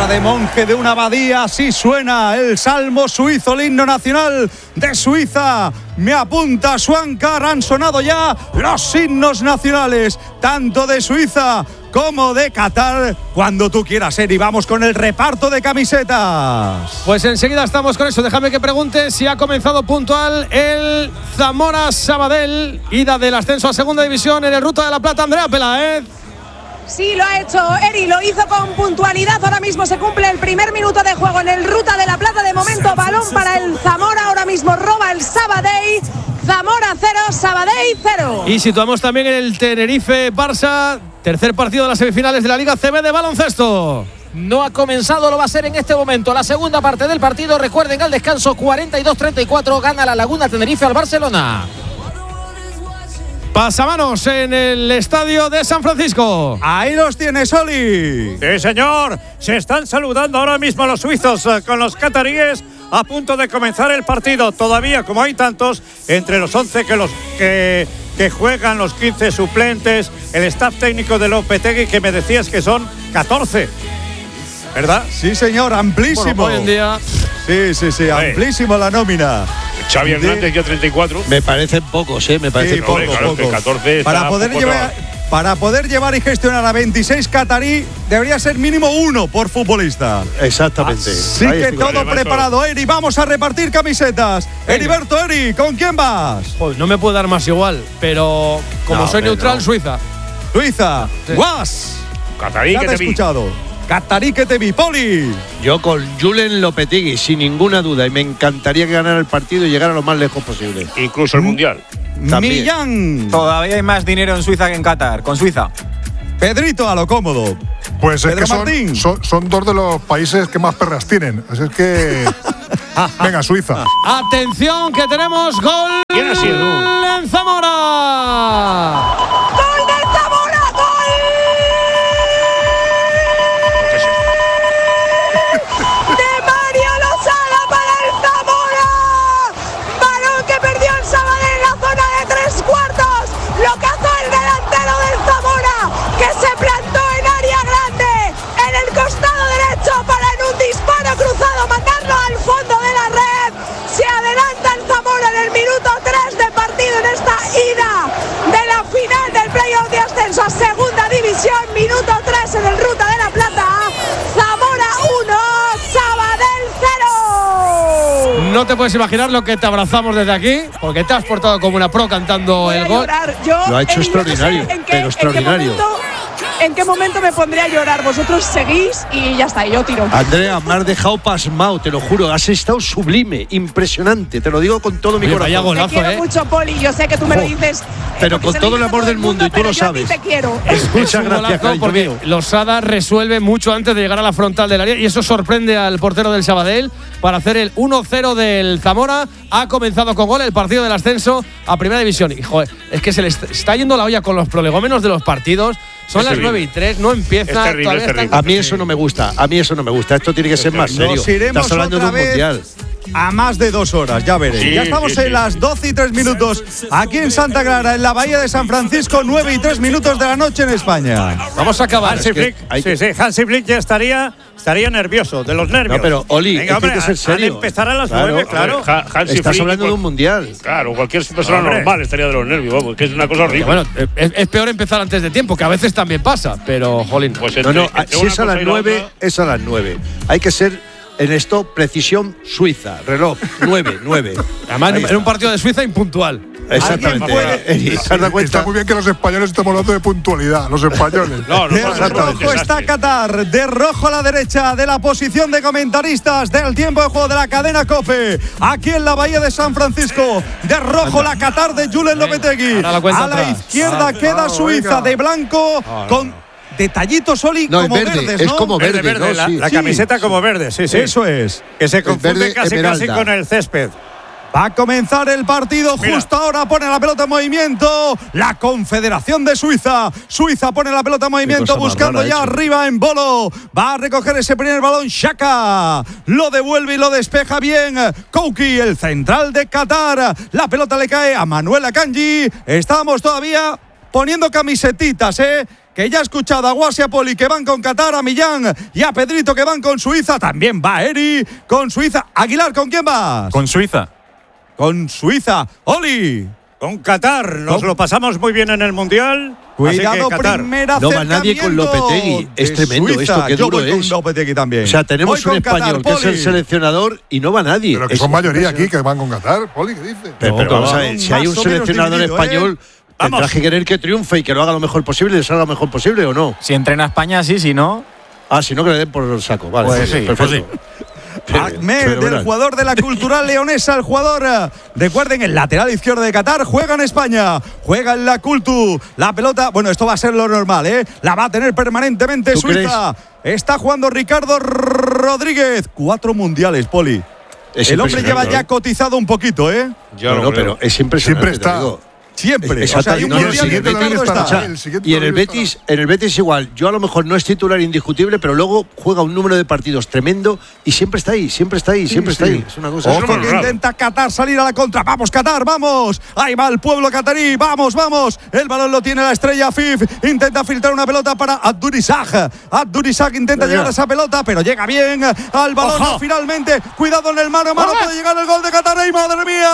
Letra de monje de una abadía, así suena el salmo suizo, el himno nacional de Suiza. Me apunta Schwankar, han sonado ya los himnos nacionales, tanto de Suiza como de Qatar. Cuando tú quieras, Eri, vamos con el reparto de camisetas. Pues enseguida estamos con eso. Déjame que pregunte si ha comenzado puntual el Zamora-Sabadell, ida del ascenso a segunda división en el Ruta de la Plata. Andrea Peláez. Sí, lo ha hecho Eri, lo hizo con puntualidad. Ahora mismo se cumple el primer minuto de juego en el Ruta de la Plata. De momento, balón para el Zamora. Ahora mismo roba el Sabadell. Zamora 0, Sabadell 0. Y situamos también el Tenerife-Barça, tercer partido de las semifinales de la Liga CB de baloncesto. No ha comenzado, lo va a hacer en este momento. La segunda parte del partido, recuerden, al descanso 42-34, gana la Laguna Tenerife al Barcelona. Pasamanos en el estadio de San Francisco. Ahí los tienes, Oli. Sí, señor. Se están saludando ahora mismo los suizos con los cataríes a punto de comenzar el partido. Todavía, como hay tantos, entre los 11 que juegan, los 15 suplentes, el staff técnico de Lopetegui, que me decías que son 14. ¿Verdad? Sí, señor, amplísimo. Bueno, hoy en día. Sí, amplísimo la nómina. Xavi Hernández ya 34. Me parecen pocos, me parecen poco. Claro, que 14 para poder llevar y gestionar a 26 catarí, debería ser mínimo uno por futbolista. Exactamente. Sí, que todo preparado, Eri. Vamos a repartir camisetas. Heriberto, Eri, ¿con quién vas? Pues no me puedo dar más igual, pero como soy neutral, Suiza. Suiza. Sí. Guas. Catarí Ya que te he te vi. escuchado. Catarí que te vi, Poli. Yo con Julen Lopetegui, sin ninguna duda, y me encantaría que ganara el partido y llegara lo más lejos posible. Incluso el Mundial. También. Millán. Todavía hay más dinero en Suiza que en Qatar, con Suiza. Pedrito, a lo cómodo. Pues es Pedro que Martín. son dos de los países que más perras tienen. Así es que. Venga, Suiza. Atención, que tenemos gol. ¿Quién ha sido? En Zamora. ¡Gol del Zamora! ¡Gol! De Mario Lozada para el Zamora. Balón que perdió el Sabadell en la zona de tres cuartos. Lo cazó el delantero del Zamora, que se plantó en área grande, en el costado derecho, para en un disparo cruzado mandarlo al fondo de la red. Se adelanta el Zamora en el minuto 3 de partido en esta ida de la final del playoff de ascenso a segunda división. Minuto 3 en el Ruta de la Plata. Zamora 1, Sabadell 0. No te puedes imaginar lo que te abrazamos desde aquí, porque te has portado como una pro cantando Voy el a gol. llorar. Yo, Lo ha hecho Eri, no sé extraordinario, pero extraordinario. ¿En qué momento me pondré a llorar? Vosotros seguís y ya está, y yo tiro. Andrea, me has dejado pasmado, te lo juro. Has estado sublime, impresionante. Te lo digo con todo mi Oye, corazón. vaya Te golazo, quiero mucho, Poli. Yo sé que tú me lo dices. Pero porque con se todo lo el dice amor todo del mundo, y tú pero lo yo a ti sabes. te quiero. Es Muchas un gracias, golazo cariño porque mío. Lozada resuelve mucho antes de llegar a la frontal del área y eso sorprende al portero del Sabadell para hacer el 1-0 del Zamora. Ha comenzado con gol el partido del ascenso a primera división. Y joder, es que se le está yendo la olla con los prolegómenos de los partidos. Son Es las terrible. 9:03, no empieza. Es terrible, todavía es terrible. están- A mí eso no me gusta, Esto tiene que ser más serio. Nos iremos Estás hablando de otra un vez mundial. a más de 2 horas, ya veréis. Sí, Ya estamos sí, en sí. las 12:03 aquí en Santa Clara, en la Bahía de San Francisco, 9:03 de la noche en España. Vamos a acabar. Hansi Flick, hay que- Hansi Flick ya estaría nervioso, de los nervios. No, pero, Oli, Venga, es que hay que ser serio. Al empezar a las Claro, 9, claro. Hansi Estás Flick, hablando de un mundial. Claro, cualquier persona Hombre. normal estaría de los nervios, vamos, que es una cosa horrible. Bueno, es peor empezar antes de tiempo, que a veces también pasa, pero jolín. Pues No, entre si una es a cosa las y la 9, otra- es a las 9. Hay que ser en esto precisión suiza, reloj, 9. Además, en un partido de Suiza impuntual. Exactamente. ¿Alguien puede- ¿Te has dado cuenta? Está muy bien que los españoles estamos hablando de puntualidad. Los españoles. No, De pasa nada, rojo está desastre. Qatar, de rojo a la derecha de la posición de comentaristas del tiempo de juego de la cadena COPE, aquí en la Bahía de San Francisco. De rojo la Qatar de Julen Lopetegui. ahora la cuenta A la atrás. izquierda queda Suiza, de blanco con detallitos, Oli, No, es como verde, verdes, es ¿no? como verde, Verde, ¿no? la, Sí. la camiseta como verde, sí, sí. Eso es. Que se confunde verde casi esmeralda. con el césped. Va a comenzar el partido. Mira. Justo ahora pone la pelota en movimiento la Confederación de Suiza. Suiza pone la pelota en movimiento cosa más buscando rara ya ha hecho. arriba en Bolo. Va a recoger ese primer balón Xhaka. Lo devuelve y lo despeja bien Kouki, el central de Qatar. La pelota le cae a Manuel Akanji. Estamos todavía poniendo camisetitas, que ya he escuchado a Guasi y a Poli que van con Qatar, a Millán y a Pedrito que van con Suiza. También va Eri con Suiza. Aguilar, ¿con quién vas? Con Suiza. Con Suiza. Oli. Con Qatar. Nos lo pasamos muy bien en el Mundial. Cuidado, primer acercamiento. No va nadie con Lopetegui. Es tremendo Suiza. esto, que Yo duro voy con es. Lopetegui también. O sea, tenemos un español que es el seleccionador y no va nadie. Pero que son mayoría aquí que van con Qatar, Poli, ¿qué dices? Pero vamos a ver, si hay un más o menos seleccionador dividido, español, tendrá que querer que triunfe y que lo haga lo mejor posible y le salga lo mejor posible, ¿o no? Si entrena España, sí, si no. Ah, si no, que le den por el saco. Vale, Pues sí, perfecto. Ahmed, del jugador de la Cultural Leonesa, el jugador, recuerden, el lateral izquierdo de Qatar, juega en España, juega en la Cultu, la pelota, bueno, esto va a ser lo normal, la va a tener permanentemente Suiza. Está jugando Ricardo Rodríguez, 4 mundiales, Poli. El hombre lleva ya cotizado un poquito, No, pero es impresionante. Siempre está. Siempre. Exacto. O sea, hay un mundial y Ricardo está. Y en el Betis igual. Yo a lo mejor no es titular indiscutible, pero luego juega un número de partidos tremendo y siempre está ahí, siempre está ahí, siempre está ahí. Es una cosa. Ojo que intenta Qatar salir a la contra. Vamos, Qatar, vamos. Ahí va el pueblo catarí. Vamos, vamos. El balón lo tiene la estrella Fif. Intenta filtrar una pelota para Abdurizak. Abdurizak intenta llegar a esa pelota, pero llega bien al balón. No, finalmente, cuidado en el mano a mano. Puede llegar el gol de Qatar. ¡Ay, madre mía!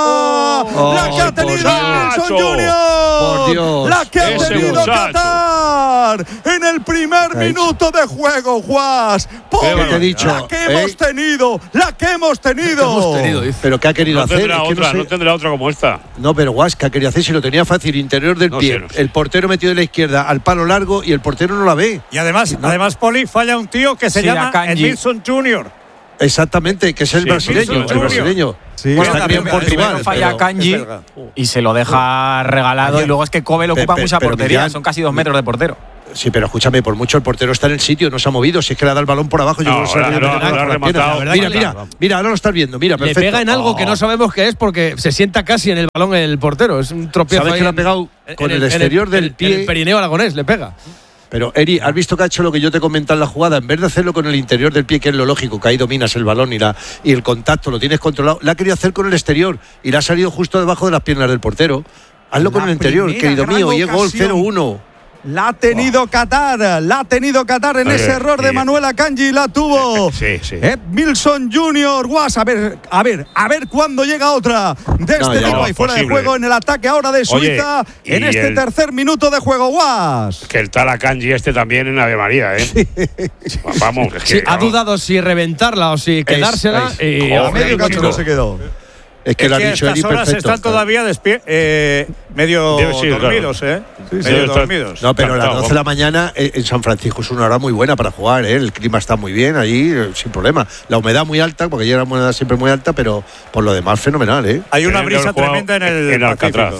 La que ha tenido Wilson Junior. La que ha tenido Qatar en el primer minuto de juego, Juas. Te he dicho, la que hemos tenido, la que hemos tenido. Pero ¿qué ha querido hacer? No tendrá otra como esta. No, pero Guas, ¿qué ha querido hacer? Si lo tenía fácil, interior del pie. El portero metido de la izquierda al palo largo y el portero no la ve. Y además, Poli, falla un tío que se llama Wilson Junior. Exactamente, que es el brasileño. El brasileño. Sí, bueno, está bien Portugal. Falla Kanji y se lo deja regalado. Y luego es que Kobe le ocupa mucha portería. Millán, son casi 2 metros de portero. Sí, pero escúchame, por mucho el portero está en el sitio, no se ha movido. Si es que le ha dado el balón por abajo, yo Mira, ahora lo estás viendo. Mira, perfecto. Le pega en algo que no sabemos qué es porque se sienta casi en el balón el portero. Es un tropiezo. ¿Sabes que le ha pegado con el exterior del pie? El perineo aragonés le pega. Pero, Eri, ¿has visto que ha hecho lo que yo te he comentado en la jugada? En vez de hacerlo con el interior del pie, que es lo lógico, que ahí dominas el balón y el contacto lo tienes controlado, la ha querido hacer con el exterior y le ha salido justo debajo de las piernas del portero. Hazlo con el interior, querido mío, y es gol 0-1. La ha tenido Qatar, en ese error de Manuel Akanji, la tuvo. Wilson Junior, Guas, a ver cuándo llega otra de este tipo ahí fuera de juego en el ataque ahora de Suiza. Oye, en este tercer minuto de juego, Guas. Que el tal Akanji también en Ave María, Vamos, es que, sí, ha dudado si reventarla o si quedársela y a medio camino se quedó. Es que lo ha dicho Eri perfecto. Estas horas están todavía medio dormidos, medio dormidos. No, pero a las 12 de la mañana en San Francisco es una hora muy buena para jugar, El clima está muy bien allí, sin problema. La humedad muy alta, porque llega la humedad siempre muy alta, pero por lo demás fenomenal, Hay una brisa tremenda en Alcatraz.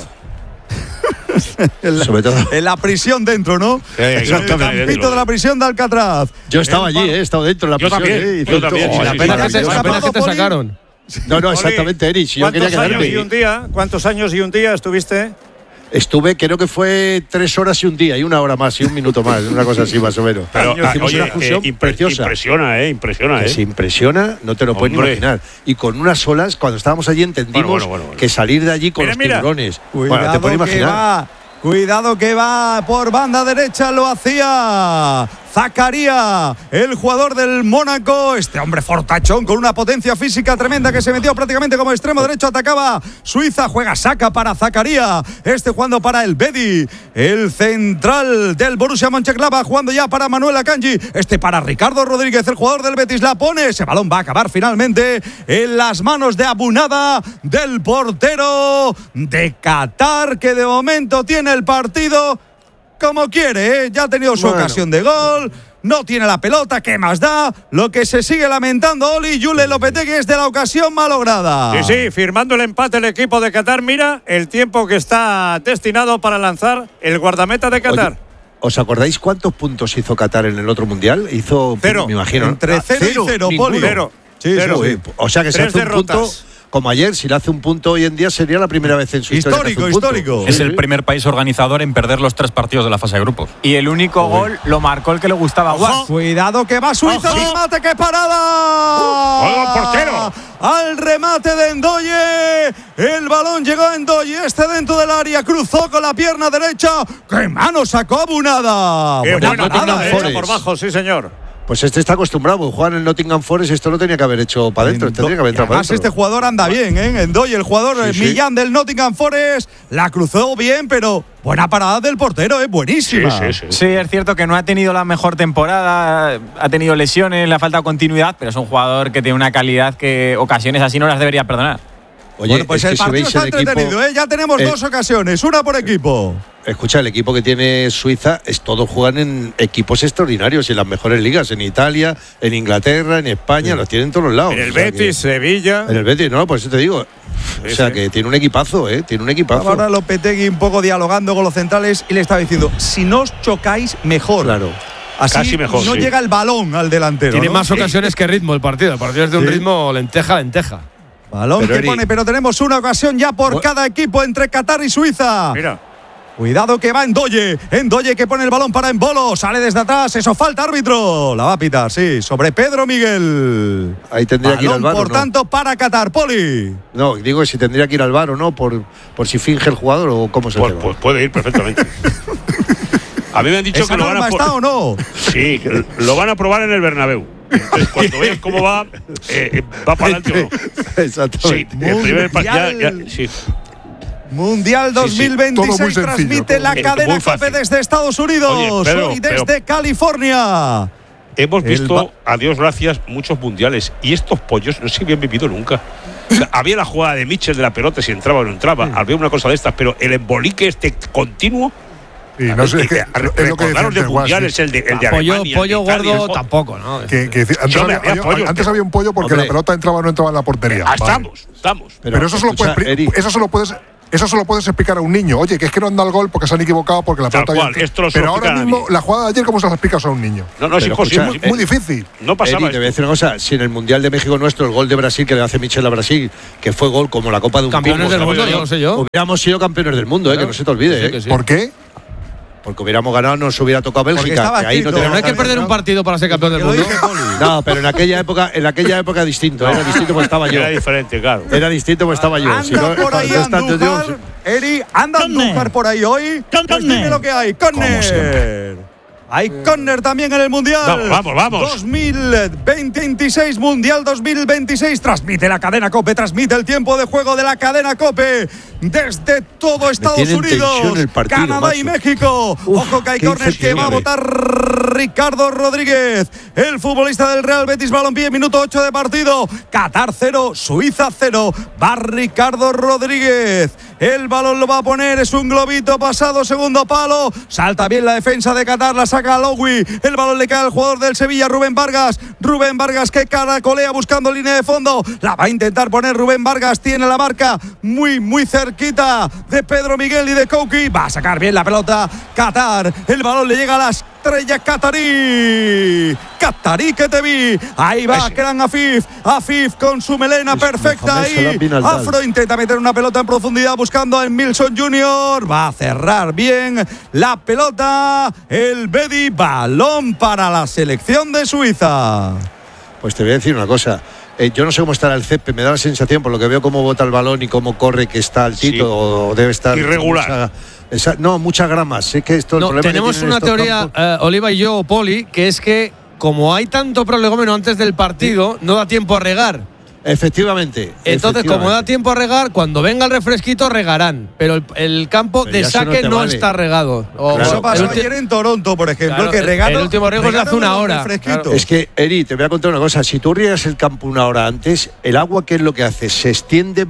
Sobre todo en la prisión dentro, ¿no? Sí, el campito de la prisión de Alcatraz. Yo estaba allí, he estado dentro de la prisión. Yo también. Apenas que te sacaron. No, exactamente, Eri. Si yo quería quedarme. ¿Cuántos años y un día estuviste? Estuve, creo que fue 3 horas y un día, y 1 hora más, y 1 minuto más, una cosa así más o menos. Pero hicimos una fusión preciosa. Impresiona. Se impresiona, no te lo puedes imaginar. Y con unas olas, cuando estábamos allí entendimos que salir de allí con los tiburones. Cuidado, te puedes imaginar. Cuidado que va por banda derecha, lo hacía Zakaria, el jugador del Mónaco, este hombre fortachón con una potencia física tremenda que se metió prácticamente como extremo derecho, atacaba Suiza, juega saca para Zakaria, jugando para el Bedi, el central del Borussia Mönchengladbach, jugando ya para Manuel Akanji, para Ricardo Rodríguez, el jugador del Betis, la pone, ese balón va a acabar finalmente en las manos de Abunada, del portero de Qatar, que de momento tiene el partido como quiere, ya ha tenido su ocasión de gol, no tiene la pelota, ¿qué más da? Lo que se sigue lamentando Oli Jule Lopetegui es de la ocasión malograda. Sí, firmando el empate el equipo de Qatar. Mira el tiempo que está destinado para lanzar el guardameta de Qatar. Oye, ¿os acordáis cuántos puntos hizo Qatar en el otro mundial? Hizo 0, me imagino. Entre 0 y 0, Poli. 0. Sí. O sea que se hace un punto como ayer. Si le hace un punto hoy en día sería la primera vez en su historia. Histórico. Es el primer país organizador en perder los 3 partidos de la fase de grupos. Y el único gol lo marcó el que le gustaba a Guas. Cuidado que va Suiza, remate, ¡qué parada! ¡Portero! Al remate de Ndoye, el balón llegó a Ndoye, dentro del área, cruzó con la pierna derecha, ¡qué mano sacó Abunada! ¡Qué buena parada, por bajo, sí señor! Pues este está acostumbrado, jugar en el Nottingham Forest, esto lo tenía que haber hecho para adentro, tendría que haber entrado para además adentro. este jugador anda bien, Ndoye, el jugador Millán del Nottingham Forest, la cruzó bien, pero buena parada del portero, buenísima. Sí, es cierto que no ha tenido la mejor temporada, ha tenido lesiones, le ha faltado continuidad, pero es un jugador que tiene una calidad que ocasiones así no las debería perdonar. Oye, bueno, pues el partido está entretenido, ya tenemos 2 ocasiones, una por equipo. Escucha, el equipo que tiene Suiza todos juegan en equipos extraordinarios y en las mejores ligas, en Italia, en Inglaterra, en España, los tienen en todos los lados. En el Betis, Sevilla. En el Betis, no, por eso te digo. O sea, que tiene un equipazo, tiene un equipazo. Ahora Lopetegui un poco dialogando con los centrales y le estaba diciendo, si no os chocáis, mejor. Claro. Así casi mejor, no llega el balón al delantero. Tiene más ocasiones que ritmo el partido. El partido es de un ritmo lenteja. Balón que pone, pero tenemos una ocasión ya por cada equipo entre Qatar y Suiza. Mira. Cuidado que va Ndoye que pone el balón para Embolo, sale desde atrás, eso falta, árbitro. La va a pitar, sí, sobre Pedro Miguel. Ahí tendría que ir al VAR, por tanto, para Qatar, Poli. No, digo si tendría que ir al VAR o no, por si finge el jugador o cómo se queda. Pues puede ir perfectamente. A mí me han dicho que lo van a probar. ¿Está o no? Sí, que lo van a probar en el Bernabéu. Entonces, cuando vean cómo va para adelante o no. Exactamente. Sí, el primer sí. Mundial 2026 transmite la cadena COPE desde Estados Unidos. Oye, y desde California. Hemos visto, a Dios gracias, muchos mundiales. Y estos pollos no se habían vivido nunca. O sea, había la jugada de Mitchell de la pelota, si entraba o no entraba. Había una cosa de estas, pero el embolique continuo. Sí, no sé, es lo que recordaros de mundiales, el de Alemania. Pollo gordo tampoco, ¿no? Antes había un pollo porque la pelota entraba o no entraba en la portería. Estamos. Pero eso solo puedes explicar a un niño. Oye, que es que no anda el gol porque se han equivocado, porque la pelota pero ahora mismo, la jugada de ayer, ¿cómo se la explicas a un niño? No, es imposible. Muy difícil. No pasaba. Te voy a decir una cosa. Si en el Mundial de México nuestro, el gol de Brasil que le hace Michel a Brasil, que fue gol como la Copa de un campeones del mundo, yo no sé yo. Hubiéramos sido campeones del mundo, que no se te olvide. ¿Por qué? Porque hubiéramos ganado, nos hubiera tocado Bélgica. Que ahí no pero no hay que perder un partido para ser campeón del mundo. No, pero en aquella época distinto. Era distinto porque estaba yo. Era diferente, claro. Era distinto porque estaba yo. Anda por ahí Andújar. Eri, anda Andújar por ahí hoy. Pues dime lo que hay. Córner. Hay córner también en el Mundial. Vamos. 2026, Mundial 2026. Transmite la cadena COPE, transmite el tiempo de juego de la cadena COPE desde todo Estados Unidos, Canadá y México. Ojo que hay córner que va a votar Ricardo Rodríguez, el futbolista del Real Betis Balompié, minuto 8 de partido. Qatar 0, Suiza 0. Va Ricardo Rodríguez. El balón lo va a poner, es un globito pasado, segundo palo. Salta bien la defensa de Qatar, la saca Lowy. El balón le cae al jugador del Sevilla, Rubén Vargas. Rubén Vargas que caracolea buscando línea de fondo. La va a intentar poner Rubén Vargas. Tiene la marca muy cerquita de Pedro Miguel y de Kouki. Va a sacar bien la pelota Qatar. El balón le llega a las estrella Qatarí que te vi. Ahí va Kran Afif con su melena perfecta ahí. Afro intenta meter una pelota en profundidad buscando a Milson Junior. Va a cerrar bien la pelota el Bedi. Balón para la selección de Suiza. Pues te voy a decir una cosa. Yo no sé cómo estará el césped, me da la sensación, por lo que veo cómo bota el balón y cómo corre, que está altito o debe estar irregular. Muchas gramas. Es que esto tenemos una teoría, Oliva y yo, Poli, que es que como hay tanto prolegómeno antes del partido, no da tiempo a regar. Efectivamente. Entonces, como da tiempo a regar, cuando venga el refresquito regarán, pero el campo de saque no está regado. Eso pasó ayer en Toronto, por ejemplo, que regaron. El último riego es de hace una hora. Claro. Es que, Eri, te voy a contar una cosa. Si tú riegas el campo una hora antes, el agua, ¿qué es lo que hace? Se extiende bien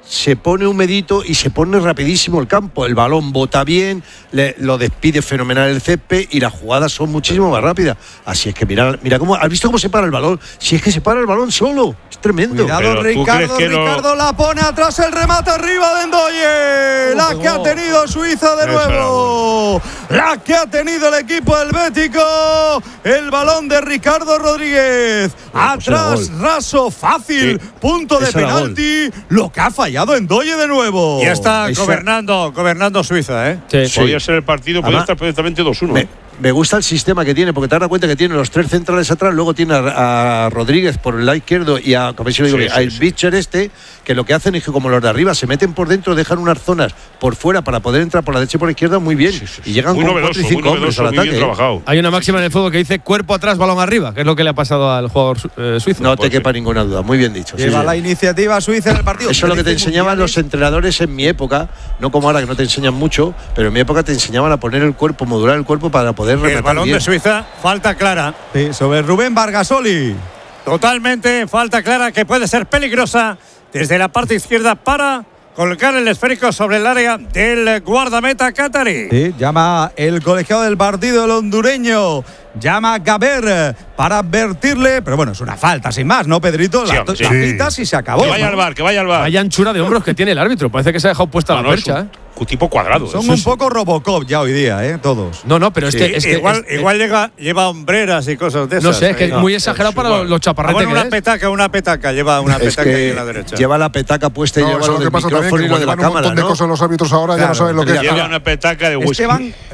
se pone humedito y se pone rapidísimo el campo. El balón bota bien, lo despide fenomenal el césped y las jugadas son muchísimo más rápidas. Así es que mira cómo, ¿has visto cómo se para el balón? Si es que se para el balón solo, es tremendo. Cuidado, Ricardo la pone atrás, el remate arriba de Ndoye. La que ha tenido Suiza de nuevo. La que ha tenido el equipo helvético. El balón de Ricardo Rodríguez. Atrás, raso, fácil, punto de penalti. Lo que ha fallado Ndoye de nuevo. Ya está gobernando Suiza, ¿eh? Sí. Podría ser el partido, podría estar perfectamente 2-1. Me gusta el sistema que tiene, porque te das cuenta que tiene los 3 centrales atrás, luego tiene a Rodríguez por el lado izquierdo y a Bitcher que lo que hacen es que como los de arriba se meten por dentro, dejan unas zonas por fuera para poder entrar por la derecha y por la izquierda muy bien. Y llegan con 4 y 5 hombres al ataque. Hay una máxima en el fútbol que dice cuerpo atrás, balón arriba, que es lo que le ha pasado al jugador suizo. No te quepa ninguna duda, muy bien dicho. Lleva la iniciativa Suiza en el partido. Eso es lo que te enseñaban los entrenadores en mi época, no como ahora que no te enseñan mucho, pero en mi época te enseñaban a poner el cuerpo, modular el cuerpo para poder rematar. El balón bien. de Suiza, falta clara. Sí, sobre Rubén Vargasoli. Totalmente, falta clara que puede ser peligrosa desde la parte izquierda para colocar el esférico sobre el área del guardameta catarí. Sí, llama el colegiado del partido, el hondureño. Llama a Gaber para advertirle, pero bueno, es una falta sin más, ¿no, Pedrito? La pitas y se acabó. Que vaya al bar. Vaya anchura de hombros que tiene el árbitro. Parece que se ha dejado puesta la percha, un tipo cuadrado. Son un poco Robocop ya hoy día, todos. No, pero es que igual lleva hombreras y cosas de esas. No sé, es que es muy exagerado para los chaparretes. Una petaca, lleva una petaca ahí en la derecha. Lleva la petaca puesta y lleva lo del micrófono y lo de la cámara. Un montón de cosas los árbitros ahora ya no saben lo que es. Lleva una petaca de whisky.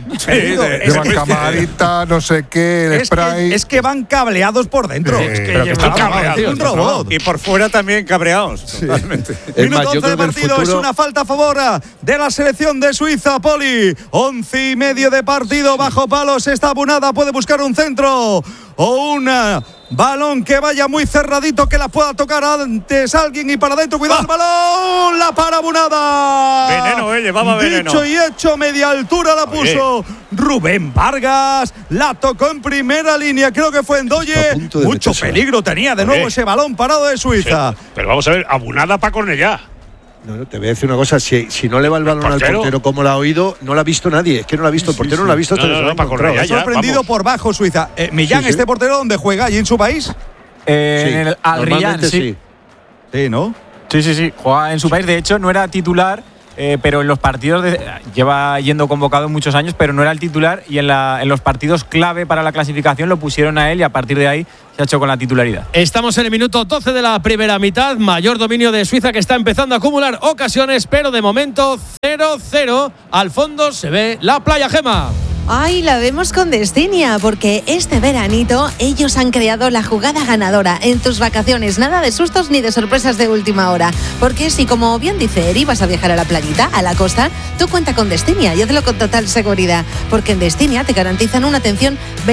Llevan camarita, no sé qué, el spray. Es que van cableados por dentro. Es que están cableados. Un robot. Y por fuera también cabreados. Totalmente. Minuto 11 de partido. Es una falta a favor de la selección de Suiza, Poli. 11:30 de partido. Bajo palos está Abunada. Puede buscar un centro o un balón que vaya muy cerradito, que la pueda tocar antes alguien y para adentro. Cuidado el balón. La para Abunada. Veneno, llevaba veneno. Dicho y hecho, media altura la puso Rubén Vargas. La tocó en primera línea. Creo que fue Ndoye. Mucho peligro tenía de nuevo ese balón parado de Suiza. Pero vamos a ver, Abunada para Cornellá. No, te voy a decir una cosa, si no le va el balón al portero como lo ha oído, no lo ha visto nadie, es que no lo ha visto, el portero no lo ha visto hasta que se lo ha encontrado. Sorprendido por bajo Suiza. Millán, ¿este portero dónde juega? ¿Allí en su país? En el Al Riyad, sí. Sí, ¿no? Sí, juega en su país, de hecho no era titular, pero en los partidos lleva yendo convocado muchos años, pero no era el titular y en los partidos clave para la clasificación lo pusieron a él y a partir de ahí se ha hecho con la titularidad. Estamos en el minuto 12 de la primera mitad. Mayor dominio de Suiza, que está empezando a acumular ocasiones, pero de momento 0-0. Al fondo se ve la playa, Gema. Ay, la vemos con Destinia, porque este veranito ellos han creado la jugada ganadora en tus vacaciones. Nada de sustos ni de sorpresas de última hora. Porque si, como bien dice Eri, vas a viajar a la playita, a la costa, tú cuenta con Destinia y hazlo con total seguridad. Porque en Destinia te garantizan una atención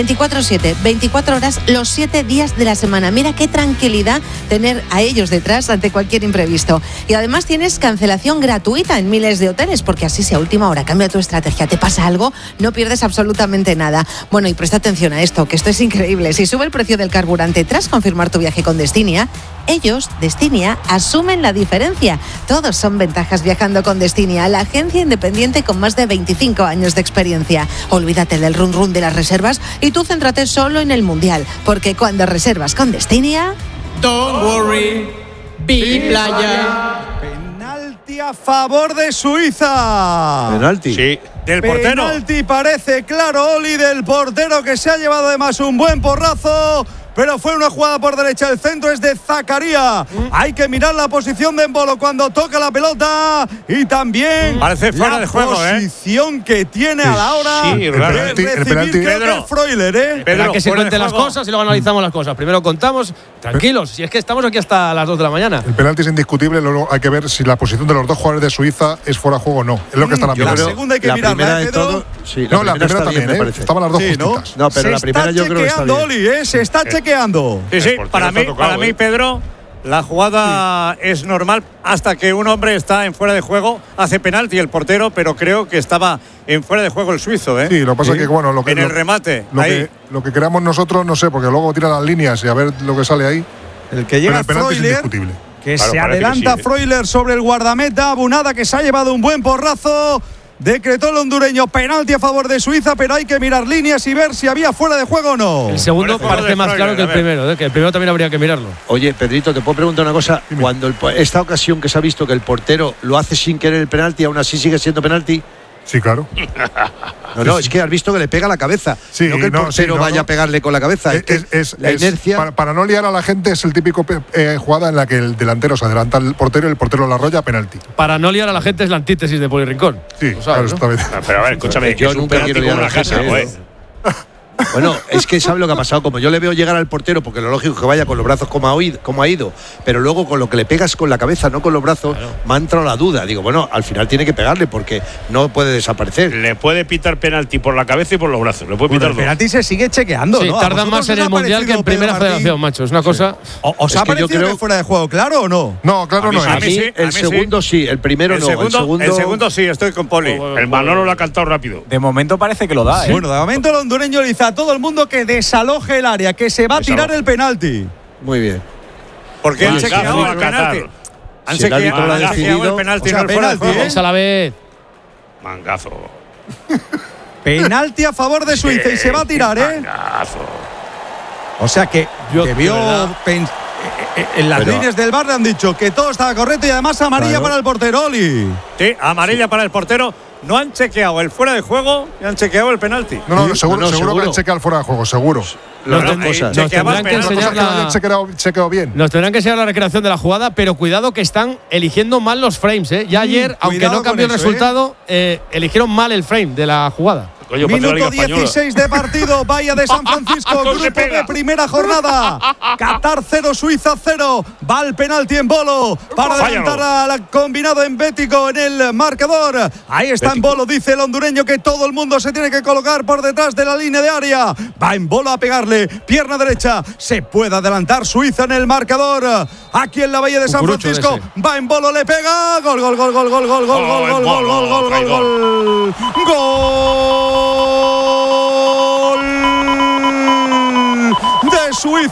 24/7, 24 horas, los 7 días de la semana. Mira qué tranquilidad tener a ellos detrás ante cualquier imprevisto. Y además tienes cancelación gratuita en miles de hoteles, porque así si a última hora cambia tu estrategia, te pasa algo, no pierdes absolutamente nada. Bueno, y presta atención a esto, que esto es increíble. Si sube el precio del carburante tras confirmar tu viaje con Destinia, ellos, Destinia, asumen la diferencia. Todos son ventajas viajando con Destinia, la agencia independiente con más de 25 años de experiencia. Olvídate del run run de las reservas y tú céntrate solo en el Mundial, porque cuando reservas con Destinia… Don't worry, be playa. Penalti a favor de Suiza. Penalti. Sí. Del portero. Penalti parece claro, Oli, del portero, que se ha llevado además un buen porrazo. Pero fue una jugada por derecha. El centro es de Zakaria. Hay que mirar la posición de Embolo cuando toca la pelota. Y también parece fuera de juego, la posición que tiene a la hora de recibir Pedro Freuler. Espera que se cuenten las cosas y luego analizamos las cosas. Primero contamos, tranquilos, si es que estamos aquí hasta las 2 de la mañana. El penalti es indiscutible, luego hay que ver si la posición de los dos jugadores de Suiza es fuera de juego o no. Es lo que está la segunda hay que mirarla, Pedro. No, la primera también, estaban las dos justitas. No, pero la primera yo creo que está bien. Oli, se está chequeando. Sí, para mí, Pedro, la jugada es normal hasta que un hombre está en fuera de juego, hace penalti el portero, pero creo que estaba en fuera de juego el suizo, ¿eh? Sí, lo que pasa es que, bueno, en el remate, lo que creamos nosotros, no sé, porque luego tira las líneas y a ver lo que sale ahí. El que llega pero el penalti es indiscutible. Que se adelanta Freuler sobre el guardameta. Abunada, que se ha llevado un buen porrazo. Decretó el hondureño penalti a favor de Suiza, pero hay que mirar líneas y ver si había fuera de juego o no. El segundo parece más claro que el primero, que el primero también habría que mirarlo. Oye, Pedrito, te puedo preguntar una cosa. Cuando esta ocasión que se ha visto que el portero lo hace sin querer el penalti, aún así sigue siendo penalti. Sí, claro. No, es que has visto que le pega la cabeza. Sí, no que el portero vaya a pegarle con la cabeza. Es la inercia. Para no liar a la gente, es el típico jugada en la que el delantero se adelanta al portero y el portero la arrolla, penalti. Para no liar a la gente es la antítesis de Poli Rincón. Sí, claro, ¿no? Pero a ver, escúchame, yo nunca quiero liar a la gente. Bueno, es que sabe lo que ha pasado. Como yo le veo llegar al portero, porque lo lógico es que vaya con los brazos como ha ido, pero luego con lo que le pegas con la cabeza, no con los brazos, me ha entrado la duda. Digo, bueno, al final tiene que pegarle porque no puede desaparecer. Le puede pitar penalti por la cabeza y por los brazos. Le puede pitar el penalti se sigue chequeando, sí, ¿no? Tardan más en el Mundial que en Primera Federación, macho. Es una cosa… ¿Os ha parecido que fuera de juego, claro o no? No, claro no es. A mí el segundo sí, el primero no. El segundo sí, estoy con Poli. El Manolo lo ha cantado rápido. De momento parece que lo da, ¿eh? Bueno, de momento el hondureño le dice a todo el mundo que desaloje el área, que se va a tirar el penalti. Muy bien. Porque han chequeado el penalti. Han chequeado el penalti, no el fuera de juego. A la vez. Mangazo. Penalti a favor de Suiza y se va a tirar, ¿eh? Mangazo. O sea que vio en las líneas del VAR le han dicho que todo estaba correcto y además amarilla para el portero, Oli. Sí, amarilla para el portero. No han chequeado el fuera de juego y han chequeado el penalti. No, seguro que han chequeado el fuera de juego, seguro. Nos tendrán que enseñar bien. Nos tendrán que enseñar la recreación de la jugada, pero cuidado que están eligiendo mal los frames, ¿eh? Ya ayer, aunque no cambió el resultado, eligieron mal el frame de la jugada. Coño, minuto 16 de partido, Bahía de San Francisco, grupo de primera jornada. Qatar 0, Suiza 0. Va el penalti en Bolo para adelantar al combinado embético en el marcador. Ahí está en Bolo, dice el hondureño que todo el mundo se tiene que colocar por detrás de la línea de área. Va en Bolo a pegarle, pierna derecha. Se puede adelantar Suiza en el marcador. Aquí en la Bahía de San Francisco, va en Bolo, le pega. Gol, gol, gol, gol, gol, gol, gol, gol, gol, gol, gol, gol, gol, gol. Gol de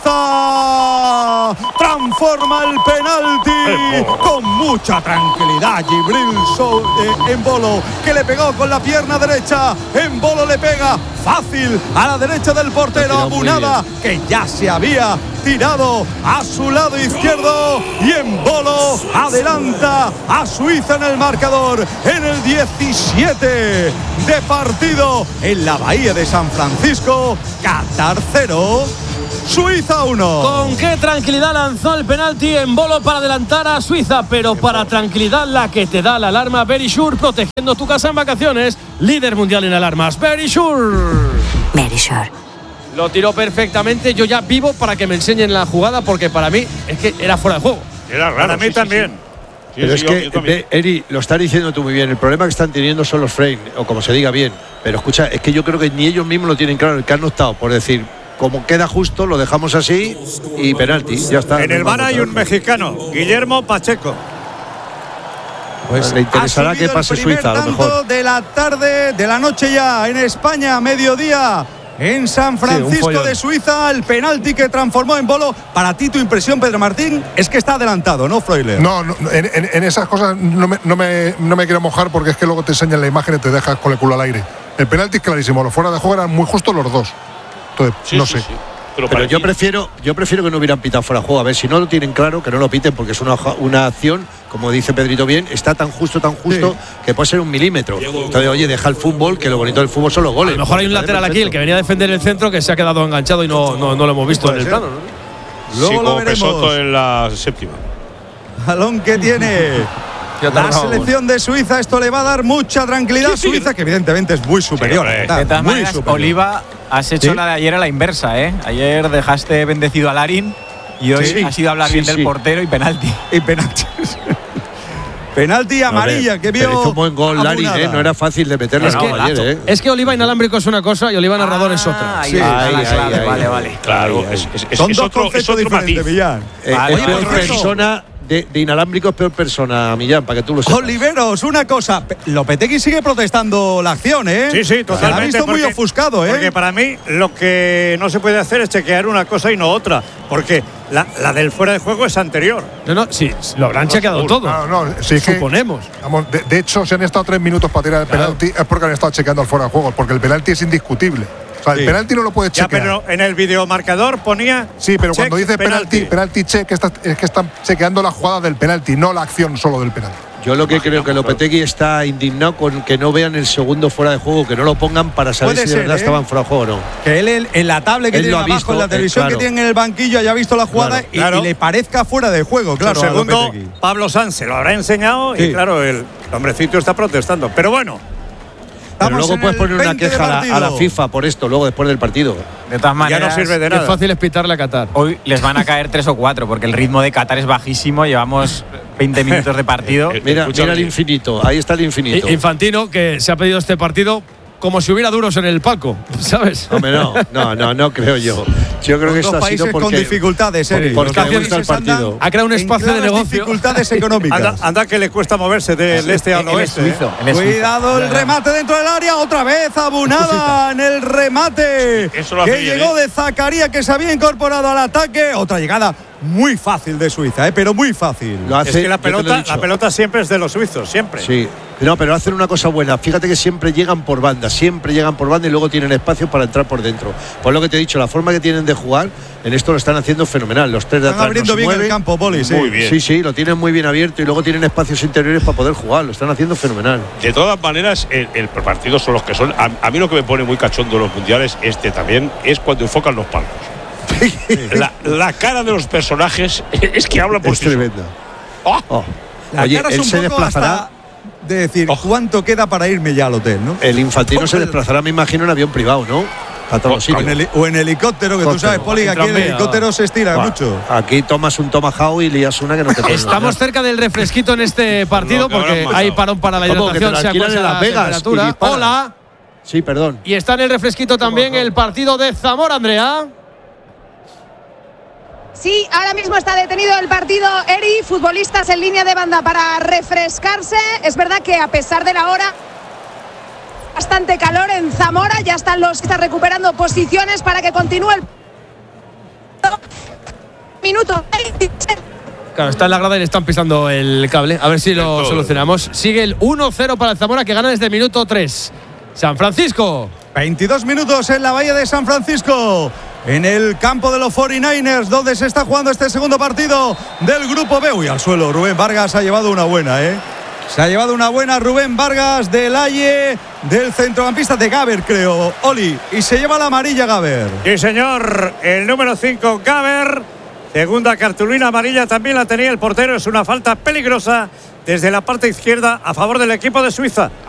Suiza. Transforma el penalti con mucha tranquilidad. Gibril en Bolo, que le pegó con la pierna derecha. En Bolo le pega fácil a la derecha del portero Abunada, que ya se había tirado a su lado izquierdo, y en Bolo adelanta a Suiza en el marcador en el 17 de partido en la Bahía de San Francisco. Qatar 0, Suiza 1. Con qué tranquilidad lanzó el penalti en Bolo para adelantar a Suiza, pero para tranquilidad la que te da la alarma Verisure, protegiendo tu casa en vacaciones. Líder mundial en alarmas, Verisure. Verisure. Lo tiró perfectamente. Yo ya vivo para que me enseñen la jugada, porque para mí es que era fuera de juego. Era raro. Para mí también. Sí, pero es que, Eri, lo estás diciendo tú muy bien. El problema que están teniendo son los frames, o como se diga bien. Pero escucha, es que yo creo que ni ellos mismos lo tienen claro. El que han optado por decir, como queda justo, lo dejamos así y penalti. Ya está. En el VAR hay un mexicano, Guillermo Pacheco. Pues le interesará que pase Suiza, a lo mejor. De la tarde, de la noche ya, en España, mediodía. En San Francisco de Suiza, el penalti que transformó en Bolo. Para ti, tu impresión, Pedro Martín, es que está adelantado, ¿no, Freuler? No, en esas cosas no me quiero mojar, porque es que luego te enseñan la imagen y te dejas con el culo al aire. El penalti es clarísimo, los fuera de juego eran muy justos los dos. Entonces, no sé. Sí. Pero yo prefiero que no hubieran pitado fuera de juego. A ver, si no lo tienen claro, que no lo piten, porque es una acción, como dice Pedrito bien, está tan justo que puede ser 1 milímetro. Entonces, oye, deja el fútbol, que lo bonito del fútbol son los goles. A lo mejor hay un lateral aquí, el que venía a defender el centro, que se ha quedado enganchado y no lo hemos visto en el plano, ¿no? Luego lo veremos. Pesoto en la séptima. Balón que tiene la selección de Suiza. Esto le va a dar mucha tranquilidad a Suiza, que evidentemente es muy superior. De todas maneras, Oliva, has hecho la de ayer a la inversa, ¿eh? Ayer dejaste bendecido a Larín y hoy has ido a hablar bien del portero y penalti. Penalti amarilla que vio. Hizo un buen gol Larín, no era fácil de meterlo ayer, Es que Oliva inalámbrico es una cosa y Oliva narrador es otra. Vale. Claro, son dos conceptos diferentes, Millán. Es peor persona de inalámbrico es peor persona, Millán, para que tú lo sepas. Oliveros, una cosa. Lopetegui sigue protestando la acción, ¿eh? Sí, totalmente. Se la ha visto muy ofuscado, ¿eh? Porque para mí lo que no se puede hacer es chequear una cosa y no otra. Porque la del fuera de juego es anterior. No, sí, lo habrán chequeado todo. No, sí, suponemos. Vamos, de hecho, si han estado 3 minutos para tirar el penalti, es porque han estado chequeando el fuera de juego, porque el penalti es indiscutible. O sea, el penalti no lo puedes chequear. Pero en el videomarcador ponía. Sí, pero cuando dice penalti check, es que están chequeando la jugada del penalti, no la acción solo del penalti. Yo lo que creo que Lopetegui está indignado con que no vean el segundo fuera de juego, que no lo pongan para saber si de verdad estaban fuera de juego o no. Que él en la tablet que tiene abajo, en la televisión que tiene en el banquillo, haya visto la jugada y le parezca fuera de juego, claro. Segundo, Pablo Sanz se lo habrá enseñado y claro, el hombrecito está protestando. Pero bueno. Pero luego puedes poner una queja a la FIFA por esto, luego después del partido. De todas maneras, ya no sirve de nada. Es fácil es pitarle a Qatar. Hoy les van a caer 3 o 4, porque el ritmo de Qatar es bajísimo. Llevamos 20 minutos de partido. Mira el infinito, ahí está el infinito. Infantino, que se ha pedido este partido como si hubiera duros en el palco, ¿sabes? Hombre, no creo yo. Yo creo que esto ha sido porque… con dificultades, porque le gusta el partido. Ha creado un espacio de negocio. Dificultades económicas. Anda que le cuesta moverse del este al oeste. Cuidado el remate dentro del área, otra vez Abunada en el remate que llegó de Zakaria, que se había incorporado al ataque. Otra llegada muy fácil de Suiza, pero muy fácil. Es que la pelota siempre es de los suizos, siempre. Sí. No, pero hacen una cosa buena. Fíjate que siempre llegan por banda y luego tienen espacio para entrar por dentro. Por lo que te he dicho, la forma que tienen de jugar, en esto lo están haciendo fenomenal. Los tres de atrás están abriendo bien el campo, Poli. Muy bien. Sí, lo tienen muy bien abierto y luego tienen espacios interiores para poder jugar. Lo están haciendo fenomenal. De todas maneras, el partido son los que son. A mí lo que me pone muy cachondo en los mundiales, también, es cuando enfocan los palcos. La cara de los personajes es que hablan por sí. Es tremenda. Oye, él se desplazará. De decir, ¿cuánto queda para irme ya al hotel, no? El Infantino se desplazará, me imagino, en avión privado, ¿no? A todos los sitios. O en helicóptero, que tú sabes, Poli, aquí el helicóptero se estira mucho. Aquí tomas un Tomahawk y lías una que no te puedes. Estamos cerca del refresquito en este partido porque hay parón para la hidratación. Se alquilan en Las Vegas. Hola. Sí, perdón. Y está en el refresquito también el partido de Zamora, Andrea. Sí, ahora mismo está detenido el partido, Eri, futbolistas en línea de banda para refrescarse. Es verdad que a pesar de la hora, bastante calor en Zamora, ya están los que están recuperando posiciones para que continúe el minuto. Claro, está en la grada y le están pisando el cable. A ver si lo solucionamos. Sigue el 1-0 para el Zamora, que gana desde el minuto 3. San Francisco. 22 minutos en la bahía de San Francisco, en el campo de los 49ers, donde se está jugando este segundo partido del Grupo B. Uy, al suelo, Rubén Vargas ha llevado una buena, Se ha llevado una buena Rubén Vargas del Aye, del centrocampista de Gaber, creo, Oli. Y se lleva la amarilla Gaber. Sí, señor, el número 5, Gaber. Segunda cartulina amarilla también la tenía el portero. Es una falta peligrosa desde la parte izquierda a favor del equipo de Suiza.